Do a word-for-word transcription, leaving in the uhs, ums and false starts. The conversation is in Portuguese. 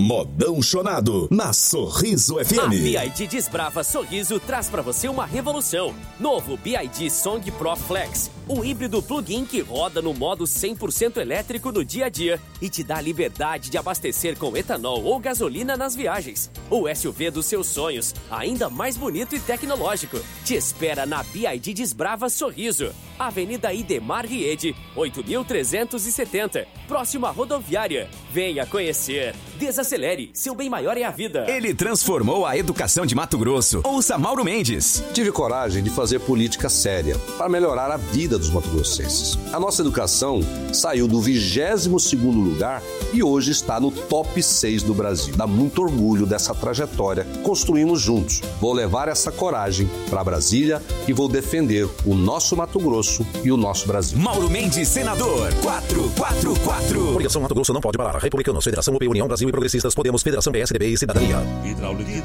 Modão Chonado, na Sorriso F M. A B I D Desbrava Sorriso traz pra você uma revolução. Novo B I D Song Pro Flex, um híbrido plug-in que roda no modo cem por cento elétrico no dia a dia e te dá a liberdade de abastecer com etanol ou gasolina nas viagens. O S U V dos seus sonhos, ainda mais bonito e tecnológico. Te espera na B I D Desbrava Sorriso, Avenida Idemar Riede, oito mil trezentos e setenta, próximo à rodoviária. Venha conhecer. Desacelere, seu bem maior é a vida. Ele transformou a educação de Mato Grosso. Ouça Mauro Mendes. Tive coragem de fazer política séria para melhorar a vida dos mato-grossenses. A nossa educação saiu do vigésimo segundo lugar e hoje está no top seis do Brasil. Dá muito orgulho dessa trajetória. Construímos juntos. Vou levar essa coragem para Brasília e vou defender o nosso Mato Grosso e o nosso Brasil. Mauro Mendes, senador, quatro quatro quatro. Coligação Mato Grosso não pode parar. Republicanos, Federação U P, União Brasil e Progressistas, Podemos, Federação P S D B e Cidadania.